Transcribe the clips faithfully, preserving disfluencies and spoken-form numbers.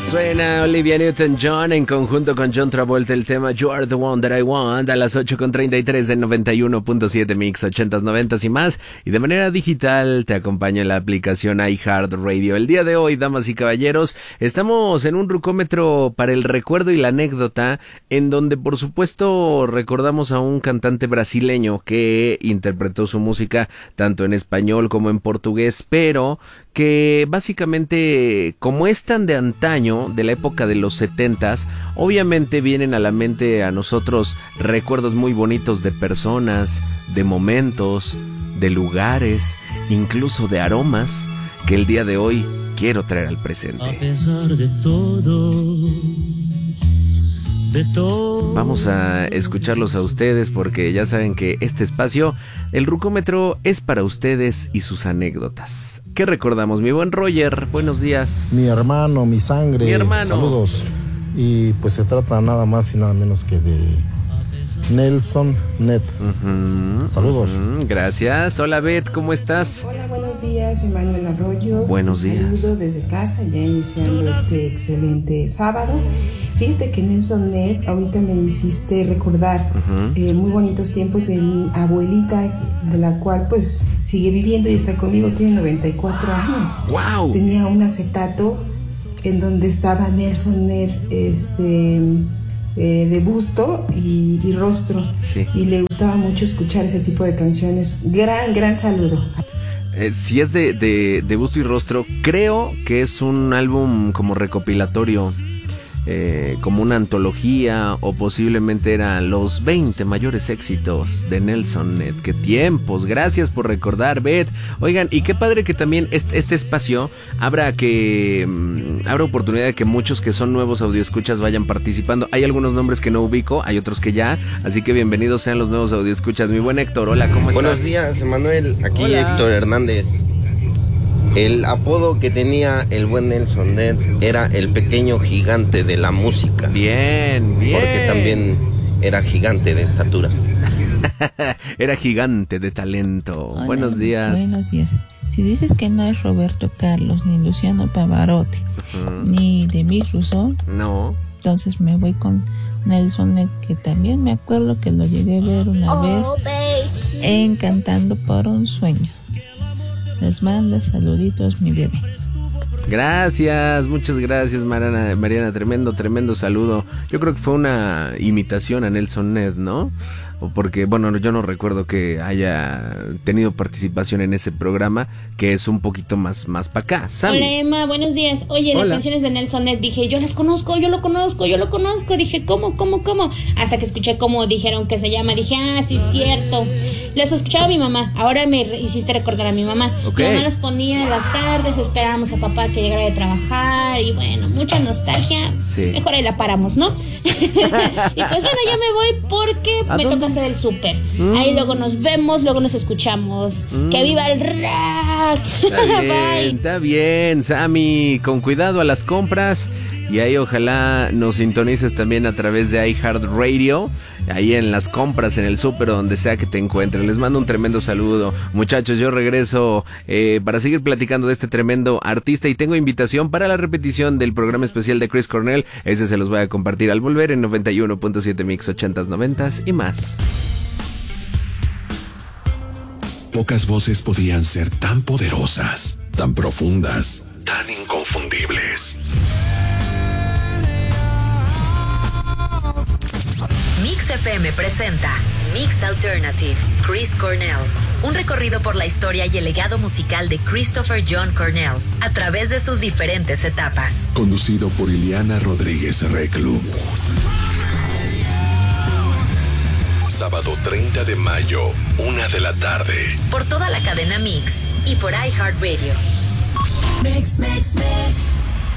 Suena Olivia Newton-John en conjunto con John Travolta, el tema You Are the One That I Want, a las ocho con treinta y tres en noventa y uno punto siete Mix, ochentas, noventas y más. Y de manera digital te acompaña en la aplicación iHeartRadio. El día de hoy, damas y caballeros, estamos en un rucómetro para el recuerdo y la anécdota, en donde por supuesto recordamos a un cantante brasileño que interpretó su música tanto en español como en portugués, pero que básicamente, como es tan de antaño, de la época de los setentas, obviamente vienen a la mente a nosotros recuerdos muy bonitos de personas, de momentos, de lugares, incluso de aromas, que el día de hoy quiero traer al presente. A pesar de todo, de todo. Vamos a escucharlos a ustedes porque ya saben que este espacio, el rucómetro, es para ustedes y sus anécdotas. ¿Qué recordamos, mi buen Roger? Buenos días. Mi hermano, mi sangre. Mi hermano. Saludos. Y pues se trata nada más y nada menos que de Nelson Ned. Uh-huh, Saludos. Uh-huh, gracias. Hola, Beth, ¿cómo estás? Hola, buenos días, Emanuel Arroyo. Buenos días. Saludo desde casa, ya iniciando este excelente sábado. Fíjate que Nelson Ned, ahorita me hiciste recordar uh-huh. eh, muy bonitos tiempos de mi abuelita, de la cual pues sigue viviendo y está conmigo, tiene noventa y cuatro años. ¡Wow! Tenía un acetato en donde estaba Nelson Ned, este... Eh, de busto y, y rostro, sí. Y le gustaba mucho escuchar ese tipo de canciones. Gran, gran saludo. Eh, si es de, de, de busto y rostro, creo que es un álbum como recopilatorio, eh, como una antología, o posiblemente eran los veinte mayores éxitos de Nelson Ned. ¡Qué tiempos! Gracias por recordar, Beth. Oigan, y qué padre que también este, este espacio abra que um, abra oportunidad de que muchos que son nuevos audioescuchas vayan participando. Hay algunos nombres que no ubico, hay otros que ya, así que bienvenidos sean los nuevos audioescuchas. Mi buen Héctor, hola, ¿cómo estás? Buenos días, Emanuel. Aquí Hola. Héctor Hernández. El apodo que tenía el buen Nelson Ned era el pequeño gigante de la música. Bien, bien. Porque también era gigante de estatura. Era gigante de talento. Hola, buenos días. Buenos días. Si dices que no es Roberto Carlos, ni Luciano Pavarotti, uh-huh. ni Demis Rousseau, no. Entonces me voy con Nelson Ned, que también me acuerdo que lo llegué a ver una oh, vez baby. en Cantando por un Sueño. Les manda saluditos mi bebé. Gracias, muchas gracias Mariana, Mariana, tremendo, tremendo saludo. Yo creo que fue una imitación a Nelson Ned, ¿no? O porque, bueno, yo no recuerdo que haya tenido participación en ese programa, que es un poquito más, más para acá. Sammy. Hola Emma, buenos días. Oye, Hola. Las canciones de Nelson Ned, dije, yo las conozco, yo lo conozco, yo lo conozco. Dije, ¿cómo, cómo, cómo? Hasta que escuché cómo dijeron que se llama, dije, ah, sí, es cierto. Las escuchaba a mi mamá, ahora me hiciste recordar a mi mamá. Okay. Mi mamá las ponía en las tardes, esperábamos a papá que llegara de trabajar y bueno, mucha nostalgia. Sí. Mejor ahí la paramos, ¿no? Y pues bueno, ya me voy porque me dónde? toca hacer el súper. Mm. Ahí luego nos vemos, luego nos escuchamos. Mm. ¡Que viva el rock! Está bien, está bien, Sammy. Con cuidado a las compras. Y ahí ojalá nos sintonices también a través de iHeartRadio, ahí en las compras, en el súper, donde sea que te encuentres. Les mando un tremendo saludo. Muchachos, yo regreso eh, para seguir platicando de este tremendo artista y tengo invitación para la repetición del programa especial de Chris Cornell. Ese se los voy a compartir al volver en noventa y uno punto siete Mix, ochentas, noventas y más. Pocas voces podían ser tan poderosas, tan profundas, tan inconfundibles. Mix F M presenta Mix Alternative, Chris Cornell. Un recorrido por la historia y el legado musical de Christopher John Cornell a través de sus diferentes etapas. Conducido por Ileana Rodríguez Reclu. Sábado treinta de mayo, una de la tarde. Por toda la cadena Mix y por iHeartRadio. Mix, mix, mix.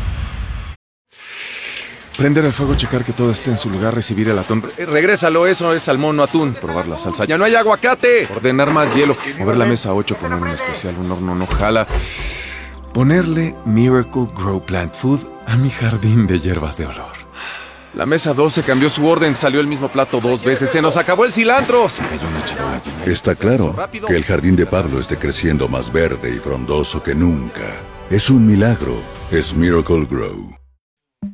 Prender el fuego, checar que todo esté en su lugar, recibir el atún. Eh, regrésalo, eso es salmón, no atún. Probar la salsa. ¡Ya no hay aguacate! Ordenar más hielo. Mover la mesa ocho, poner un especial, un horno no jala. Ponerle Miracle Grow Plant Food a mi jardín de hierbas de olor. La mesa doce cambió su orden, salió el mismo plato dos veces. ¡Se nos acabó el cilantro! Se cayó una charola llena. Está claro que el jardín de Pablo esté creciendo más verde y frondoso que nunca. Es un milagro. Es Miracle Grow.